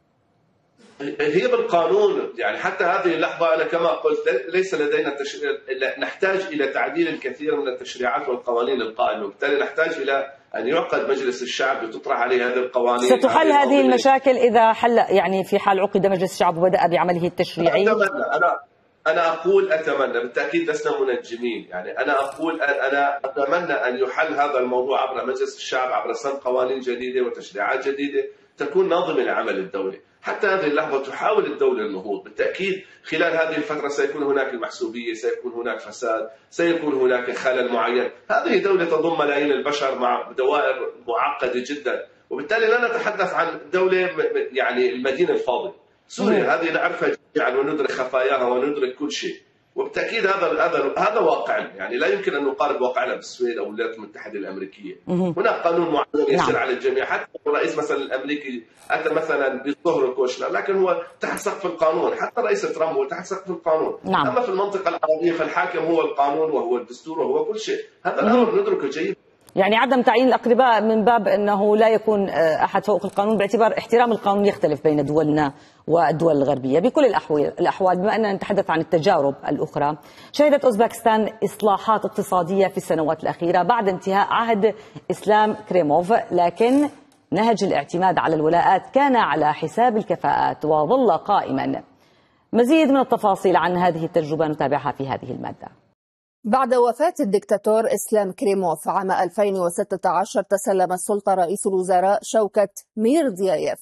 هي بالقانون. يعني حتى هذه اللحظة أنا كما قلت ليس لدينا تشريع، نحتاج إلى تعديل الكثير من التشريعات والقوانين القائمة، وبالتالي نحتاج إلى أن يعقد مجلس الشعب لتطرح عليه هذه القوانين. ستحل هذه المشاكل إذا حل يعني في حال عقد مجلس الشعب وبدأ بعمله التشريعي؟ أتمنى أنا أنا أقول أتمنى، بالتأكيد لسنا منجمين، يعني أنا أقول أنا أتمنى أن يحل هذا الموضوع عبر مجلس الشعب، عبر سن قوانين جديدة وتشريعات جديدة تكون ناظمة لعمل الدولة. حتى هذه اللحظة تحاول الدولة النهوض، بالتأكيد خلال هذه الفترة سيكون هناك المحسوبية، سيكون هناك فساد، سيكون هناك خلل معين. هذه دولة تضم ملايين البشر مع دوائر معقدة جدا، وبالتالي لا نتحدث عن دولة يعني المدينة الفاضلة. سوريا هذه نعرفها جميعا وندرك خفاياها وندرك كل شيء، وبالتأكيد هذا هذا هذا واقعنا، يعني لا يمكن أن نقارب واقعنا بالسويد أو الولايات المتحدة الأمريكية. هناك قانون معين يسير على الجميع، حتى الرئيس مثلا الأمريكي أتى مثلا بظهر كوشنر، لكن هو تحت سقف القانون، حتى رئيس ترامب هو تحت سقف القانون. نعم. أما في المنطقة العربية فالحاكم هو القانون وهو الدستور وهو كل شيء، هذا الأمر ندركه جيدا. يعني عدم تعيين الأقرباء من باب أنه لا يكون أحد فوق القانون، باعتبار احترام القانون يختلف بين دولنا والدول الغربية بكل الأحوال. الأحوال بما أننا نتحدث عن التجارب الأخرى، شهدت أوزبكستان إصلاحات اقتصادية في السنوات الأخيرة بعد انتهاء عهد إسلام كريموف، لكن نهج الاعتماد على الولاءات كان على حساب الكفاءات وظل قائما. مزيد من التفاصيل عن هذه التجربة نتابعها في هذه المادة. بعد وفاة الدكتاتور إسلام كريموف عام ألفين وستة عشر تسلم السلطة رئيس الوزراء شوكت ميرديايف،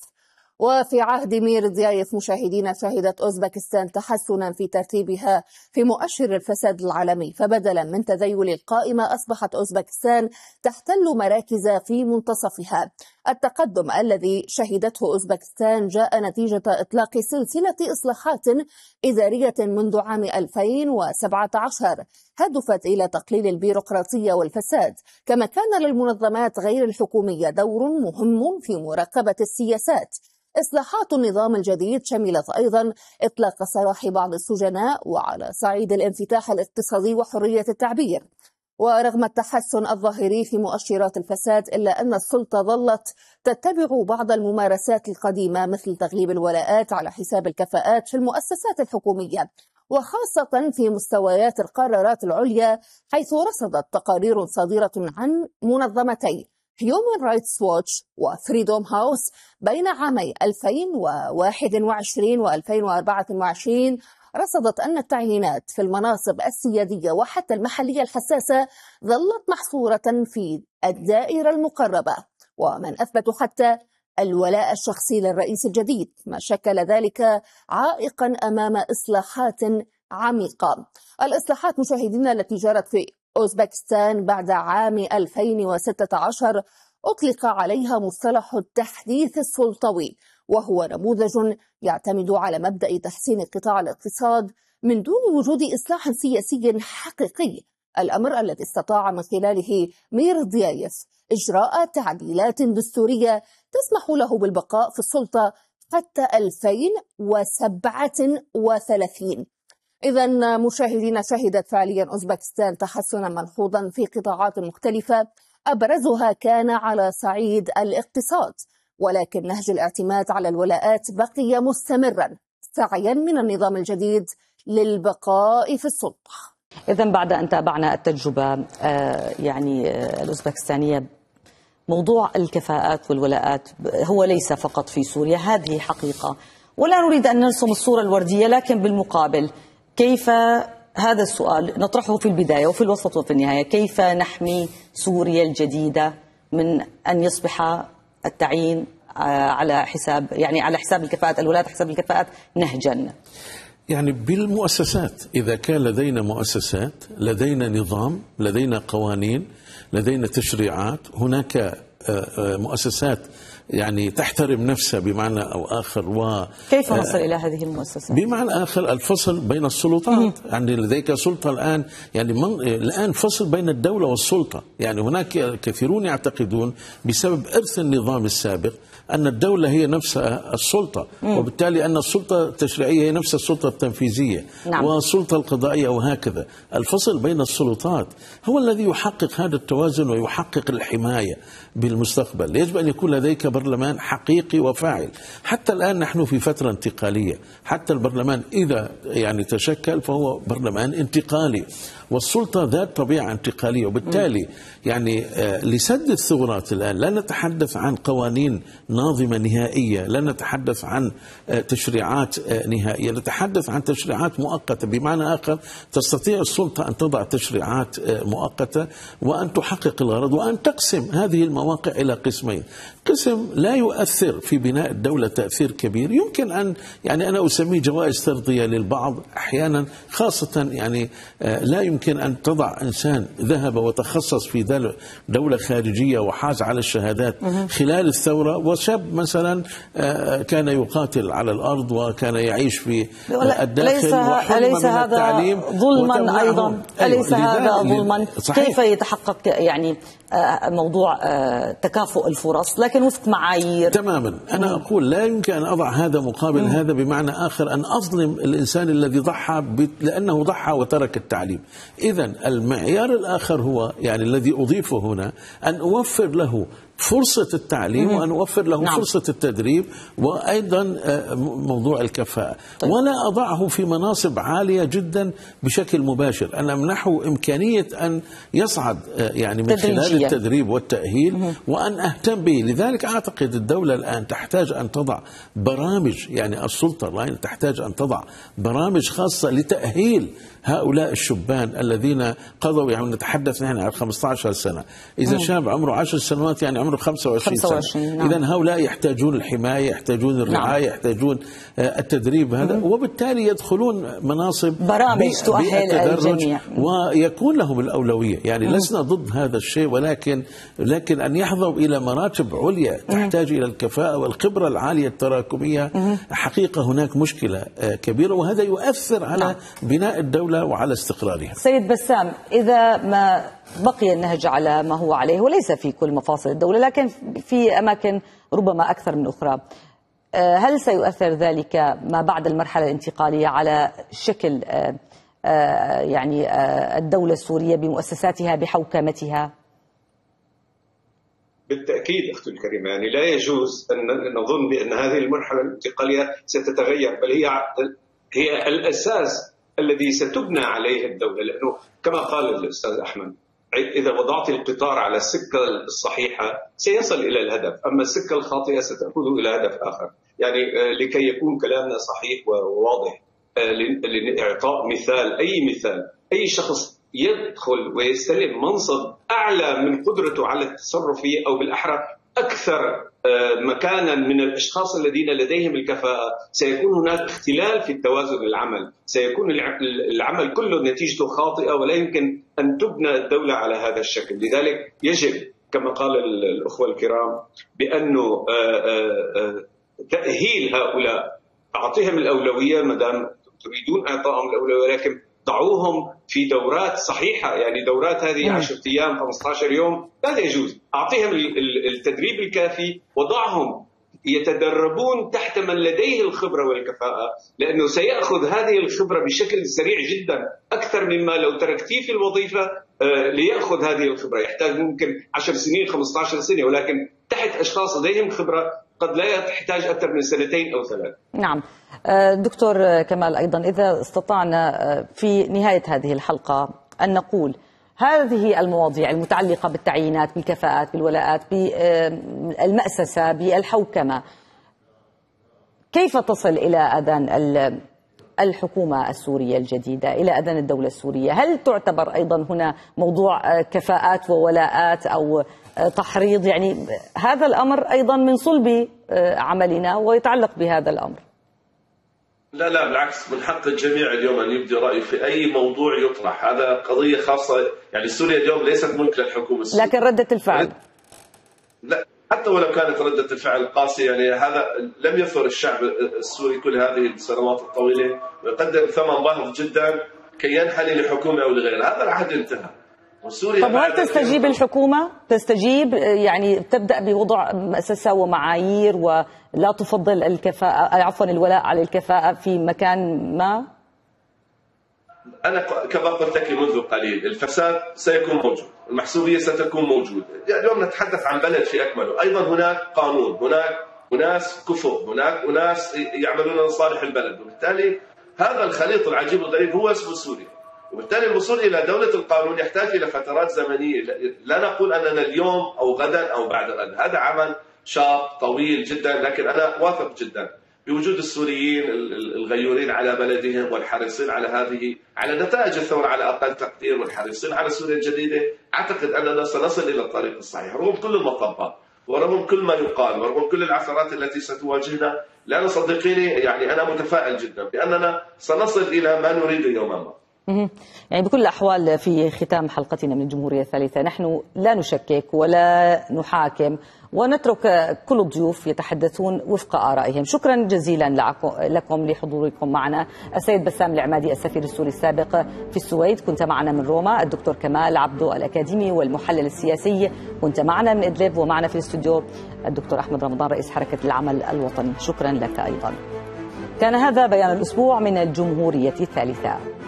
وفي عهد ميرديايف مشاهدين شهدت أوزبكستان تحسنا في ترتيبها في مؤشر الفساد العالمي، فبدلا من تذيل القائمة أصبحت أوزبكستان تحتل مراكز في منتصفها. التقدم الذي شهدته أوزبكستان جاء نتيجة إطلاق سلسلة إصلاحات إدارية منذ عام ألفين وسبعة عشر هدفت إلى تقليل البيروقراطية والفساد، كما كان للمنظمات غير الحكومية دور مهم في مراقبة السياسات. إصلاحات النظام الجديد شملت أيضا إطلاق سراح بعض السجناء وعلى صعيد الانفتاح الاقتصادي وحرية التعبير. ورغم التحسن الظاهري في مؤشرات الفساد إلا أن السلطة ظلت تتبع بعض الممارسات القديمة مثل تغليب الولاءات على حساب الكفاءات في المؤسسات الحكومية، وخاصة في مستويات القرارات العليا، حيث رصدت تقارير صادرة عن منظمتي Human Rights Watch وفريدوم هاوس بين عامي ألفين وواحد وعشرين وألفين وأربعة وعشرين رصدت أن التعيينات في المناصب السيادية وحتى المحلية الحساسة ظلت محصورة في الدائرة المقربة، ومن أثبتوا حتى الولاء الشخصي للرئيس الجديد، ما شكل ذلك عائقا أمام إصلاحات عميقة. الإصلاحات مشاهدينا التي جرت في أوزبكستان بعد عام ألفين وستة عشر أطلق عليها مصطلح التحديث السلطوي، وهو نموذج يعتمد على مبدأ تحسين قطاع الاقتصاد من دون وجود إصلاح سياسي حقيقي، الأمر الذي استطاع من خلاله ميرديايف إجراء تعديلات دستورية تسمح له بالبقاء في السلطة حتى ألفين وسبعة وثلاثين. إذا مشاهدينا، شهدت فعليا أوزبكستان تحسنا ملحوظا في قطاعات مختلفة أبرزها كان على صعيد الاقتصاد، ولكن نهج الاعتماد على الولاءات بقي مستمرا سعيا من النظام الجديد للبقاء في السلطة. إذا بعد أن تابعنا التجربة يعني الأوزبكستانية، موضوع الكفاءات والولاءات هو ليس فقط في سوريا، هذه حقيقة، ولا نريد أن نرسم الصورة الوردية، لكن بالمقابل كيف، هذا السؤال نطرحه في البداية وفي الوسط وفي النهاية، كيف نحمي سوريا الجديدة من أن يصبح التعيين على حساب يعني على حساب الكفاءات، الولاءات حساب الكفاءات نهجا؟ يعني بالمؤسسات، إذا كان لدينا مؤسسات، لدينا نظام، لدينا قوانين، لدينا تشريعات، هناك مؤسسات يعني تحترم نفسها بمعنى أو آخر. و كيف نصل إلى هذه المؤسسات؟ بمعنى آخر الفصل بين السلطات، يعني لديك سلطة الآن، يعني من الآن فصل بين الدولة والسلطة. يعني هناك كثيرون يعتقدون بسبب إرث النظام السابق أن الدولة هي نفسها السلطة، مم. وبالتالي أن السلطة التشريعية هي نفس السلطة التنفيذية، نعم. والسلطة القضائية وهكذا. الفصل بين السلطات هو الذي يحقق هذا التوازن ويحقق الحماية بالمستقبل. يجب أن يكون لديك برلمان حقيقي وفاعل. حتى الآن نحن في فترة انتقالية، حتى البرلمان إذا يعني تشكل فهو برلمان انتقالي، والسلطة ذات طبيعة انتقالية، وبالتالي يعني لسد الثغرات الآن لا نتحدث عن قوانين ناظمة نهائية، لا نتحدث عن تشريعات نهائية، نتحدث عن تشريعات مؤقتة. بمعنى آخر تستطيع السلطة أن تضع تشريعات مؤقتة وأن تحقق الغرض وأن تقسم هذه المواقع إلى قسمين. قسم لا يؤثر في بناء الدولة تأثير كبير، يمكن أن يعني أنا أسميه جوائز ترضية للبعض أحيانا، خاصة يعني لا يمكن أن تضع إنسان ذهب وتخصص في دولة خارجية وحاز على الشهادات خلال الثورة، وشاب مثلا كان يقاتل على الأرض وكان يعيش في الداخل وحرم من التعليم ظلما أيضا. أليس هذا ظلما؟ كيف يتحقق يعني موضوع تكافؤ الفرص لكن وفق معايير؟ تماما. أنا أقول لا يمكن أن أضع هذا مقابل مم. هذا، بمعنى آخر أن أظلم الإنسان الذي ضحى لأنه ضحى وترك التعليم. إذن المعيار الآخر هو يعني الذي أضيفه هنا أن أوفر له فرصة التعليم، وأن أوفر له نعم. فرصة التدريب، وأيضا موضوع الكفاءة. طيب. ولا أضعه في مناصب عالية جدا بشكل مباشر، أن أمنحه إمكانية أن يصعد يعني من تدريجية. خلال التدريب والتأهيل، مم. وأن أهتم به. لذلك أعتقد الدولة الآن تحتاج أن تضع برامج، يعني السلطة الآن تحتاج أن تضع برامج خاصة لتأهيل هؤلاء الشبان الذين قضوا، يعني نتحدث نحن عن خمسة عشر سنة، إذا مم. شاب عمره عشر سنوات يعني عمره خمسة وعشرين سنة. نعم. إذن هؤلاء يحتاجون الحماية، يحتاجون الرعاية، نعم. يحتاجون التدريب هذا، مم. وبالتالي يدخلون مناصب برامج تؤهل الجميع ويكون لهم الأولوية. يعني مم. لسنا ضد هذا الشيء، ولكن لكن أن يحظوا إلى مراتب عليا تحتاج إلى الكفاءة والخبرة العالية التراكمية. مم. حقيقة هناك مشكلة كبيرة، وهذا يؤثر على نعم. بناء الدولة وعلى استقرارها. سيد بسام، إذا ما بقي النهج على ما هو عليه، وليس في كل مفاصل الدولة لكن في أماكن ربما أكثر من أخرى، هل سيؤثر ذلك ما بعد المرحلة الانتقالية على شكل يعني الدولة السورية بمؤسساتها بحوكمتها؟ بالتأكيد أختي الكريمة، يعني لا يجوز أن نظن بأن هذه المرحلة الانتقالية ستتغير، بل هي هي الأساس الذي ستبنى عليه الدولة، لأنه كما قال الأستاذ أحمد إذا وضعت القطار على السكة الصحيحة سيصل إلى الهدف، أما السكة الخاطئة ستأخذه إلى هدف آخر. يعني لكي يكون كلامنا صحيح وواضح، لإعطاء مثال، أي مثال، أي شخص يدخل ويستلم منصب أعلى من قدرته على التصرف فيه، أو بالأحرى أكثر مكانا من الأشخاص الذين لديهم الكفاءة، سيكون هناك اختلال في التوازن العمل، سيكون العمل كله نتيجته خاطئة، ولا يمكن أن تبنى الدولة على هذا الشكل. لذلك يجب كما قال الأخوة الكرام بأنه تأهيل هؤلاء، أعطيهم الأولوية ما دام تريدون إعطائهم الأولوية، ولكن ضعوهم في دورات صحيحة، يعني دورات هذه عشرة أيام خمسة عشر يوم لا يجوز. أعطيهم التدريب الكافي وضعهم يتدربون تحت من لديه الخبرة والكفاءة، لأنه سيأخذ هذه الخبرة بشكل سريع جدا أكثر مما لو تركتيه في الوظيفة ليأخذ هذه الخبرة. يحتاج ممكن عشر سنين خمسة عشر سنة، ولكن تحت أشخاص لديهم خبرة قد لا تحتاج أكثر من سنتين أو ثلاث. نعم دكتور كمال، أيضا إذا استطعنا في نهاية هذه الحلقة أن نقول هذه المواضيع المتعلقة بالتعيينات، بالكفاءات، بالولاءات، بالمأسسة، بالحوكمة، كيف تصل إلى أذان الحكومة السورية الجديدة، إلى أذان الدولة السورية؟ هل تعتبر أيضا هنا موضوع كفاءات وولاءات أو تحريض؟ يعني هذا الأمر أيضا من صلب عملنا ويتعلق بهذا الأمر. لا لا بالعكس، من حق الجميع اليوم أن يبدي رأيه في أي موضوع يطرح، هذا قضية خاصة. يعني سوريا اليوم ليست ملك للحكومة السورية، لكن ردة الفعل لا، حتى ولو كانت ردة الفعل قاسية، يعني هذا لم يثر الشعب السوري كل هذه السنوات الطويلة ويقدم ثمن باهظ جدا كي ينحني لحكومة أو لغيرها. هذا العهد انتهى. طب هل تستجيب الحكومة؟ تستجيب يعني تبدأ بوضع مؤسسة ومعايير ولا تفضل الكفاءة، عفوا الولاء على الكفاءة في مكان ما؟ أنا كما قلت لك منذ قليل، الفساد سيكون موجود، المحسوبية ستكون موجودة. اليوم نتحدث عن بلد في أكمله، أيضا هناك قانون، هناك أناس كفؤ، هناك أناس يعملون لصالح البلد، وبالتالي هذا الخليط العجيب الغريب هو اسمه سوريا. وبالتالي الوصول إلى دولة القانون يحتاج إلى فترات زمنية، لا نقول أننا اليوم أو غدا أو بعد غد، هذا عمل شاق طويل جدا، لكن أنا واثق جدا بوجود السوريين الغيورين على بلدهم والحريصين على هذه على نتائج الثورة على أقل تقدير، والحريصين على سوريا الجديدة. أعتقد أننا سنصل إلى الطريق الصحيح رغم كل المطبات ورغم كل ما يقال ورغم كل العثرات التي ستواجهنا. لأن صدقيني يعني أنا متفائل جدا بأننا سنصل إلى ما نريد يوما ما. يعني بكل الأحوال في ختام حلقتنا من الجمهورية الثالثة نحن لا نشكك ولا نحاكم ونترك كل الضيوف يتحدثون وفق آرائهم. شكرا جزيلا لكم لحضوركم معنا. السيد بسام العمادي السفير السوري السابق في السويد كنت معنا من روما، الدكتور كمال عبدو الأكاديمي والمحلل السياسي كنت معنا من إدلب، ومعنا في الاستوديو الدكتور أحمد رمضان رئيس حركة العمل الوطني. شكرا لك أيضا. كان هذا بيان الأسبوع من الجمهورية الثالثة.